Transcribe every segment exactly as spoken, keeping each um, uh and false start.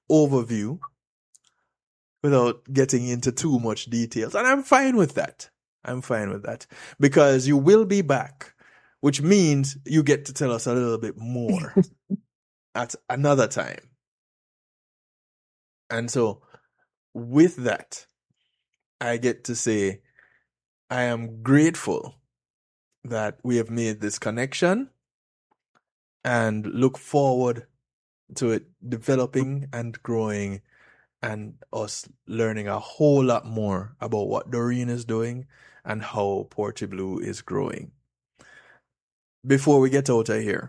overview without getting into too much details. And I'm fine with that. I'm fine with that. Because you will be back, which means you get to tell us a little bit more at another time. And so, with that, I get to say, I am grateful that we have made this connection and look forward to it developing and growing and us learning a whole lot more about what Doreen is doing and how Porty-Blue is growing. Before we get out of here,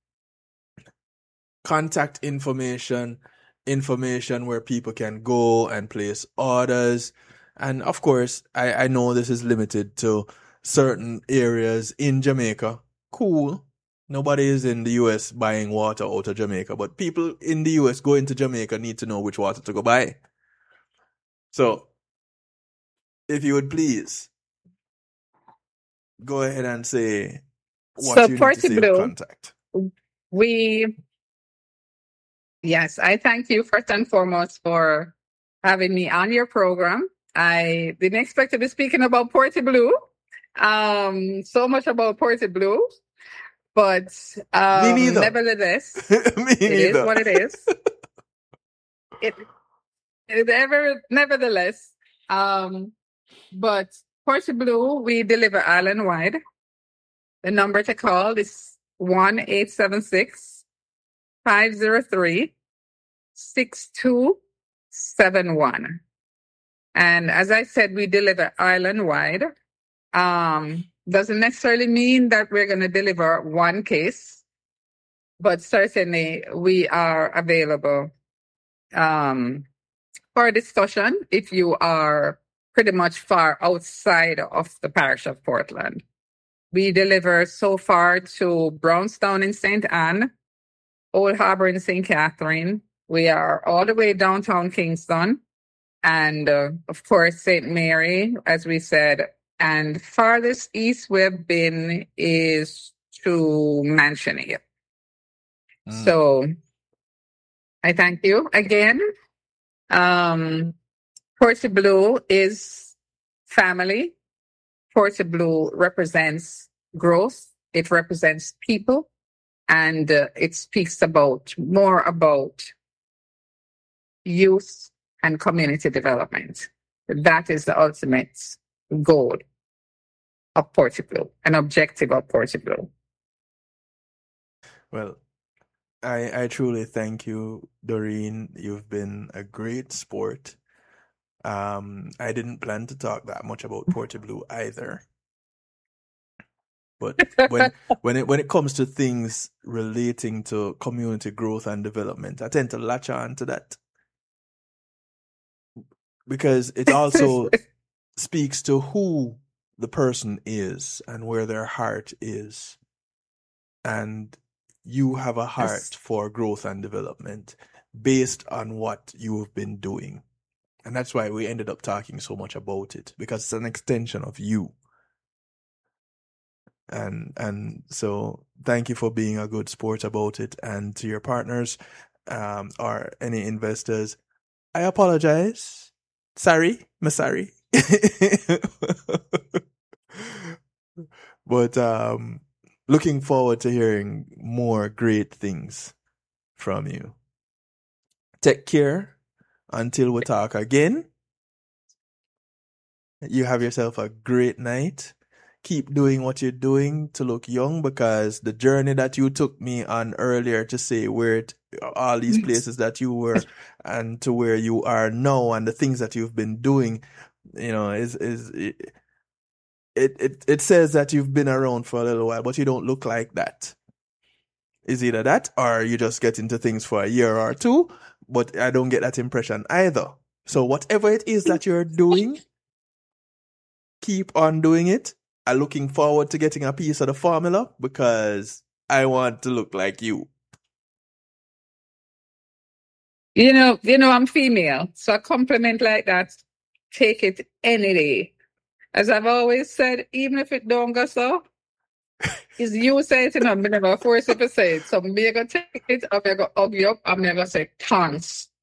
contact information, information where people can go and place orders. And of course, I, I know this is limited to certain areas in Jamaica. Cool. Nobody is in the U S buying water out of Jamaica, but people in the U S going to Jamaica need to know which water to go buy. So, if you would please, go ahead and say what So you need to say Porty-Blue, contact. we, yes, I thank you first and foremost for having me on your program. I didn't expect to be speaking about Porty-Blue, um, so much about Porty-Blue, but Me um, neither. nevertheless, Me it is neither. what it is. It, it ever, nevertheless, um, but Porty-Blue, we deliver island-wide. The number to call is one eight seven six, five zero three, six two seven one. And as I said, we deliver island-wide. Um, doesn't necessarily mean that we're going to deliver one case, but certainly we are available um, for discussion if you are pretty much far outside of the parish of Portland. We deliver so far to Brownstown in Saint Anne, Old Harbor in Saint Catherine. We are all the way downtown Kingston. And uh, of course, Saint Mary, as we said. And farthest east we've been is to Manchester. Mm. So I thank you again. Um, Porty-Blue is family. Porty-Blue represents growth. It represents people. And uh, it speaks about more about youth and community development. That is the ultimate goal of Porty-Blue, an objective of Porty-Blue. Well, I, I truly thank you, Doreen. You've been a great sport. Um, I didn't plan to talk that much about Porty-Blue either. But when when it when it comes to things relating to community growth and development, I tend to latch on to that. Because it also speaks to who the person is and where their heart is. And you have a heart Yes. for growth and development based on what you have been doing. And that's why we ended up talking so much about it, because it's an extension of you. And and so thank you for being a good sport about it. And to your partners um, or any investors, I apologize. Sorry, I'm sorry. But um, looking forward to hearing more great things from you. Take care until we talk again. You have yourself a great night. Keep doing what you're doing to look young, because the journey that you took me on earlier to say where it, all these places that you were and to where you are now and the things that you've been doing, you know, is is it it, it, it says that you've been around for a little while, but you don't look like that. Is either that or you just get into things for a year or two, but I don't get that impression either. So whatever it is that you're doing, keep on doing it. I'm looking forward to getting a piece of the formula because I want to look like you. You know, you know, I'm female, so a compliment like that, take it any day. As I've always said, even if it don't go so, is you say it, and I'm never force it to say it. So I'm gonna take it, I'm gonna hug you up, I'm gonna say thanks.